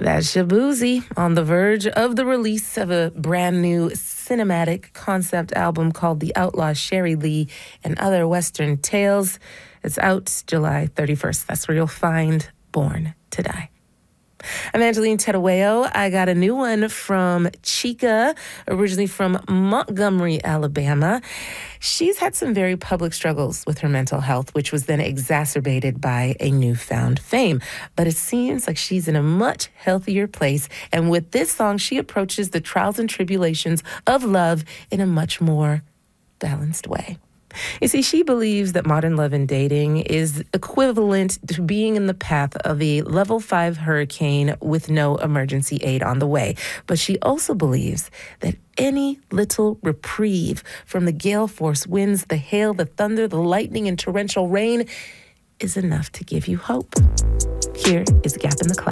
That's Shabuzi on the verge of the release of a brand new cinematic concept album called The Outlaw Sherry Lee and Other Western Tales. It's out July 31st. That's where you'll find Born to Die. I'm Angeline Terueo. I got a new one from Chica, originally from Montgomery, Alabama. She's had some very public struggles with her mental health, which was then exacerbated by a newfound fame. But it seems like she's in a much healthier place. And with this song, she approaches the trials and tribulations of love in a much more balanced way. You see, she believes that modern love and dating is equivalent to being in the path of a level 5 hurricane with no emergency aid on the way. But she also believes that any little reprieve from the gale force winds, the hail, the thunder, the lightning, and torrential rain is enough to give you hope. Here is Gap in the Clouds.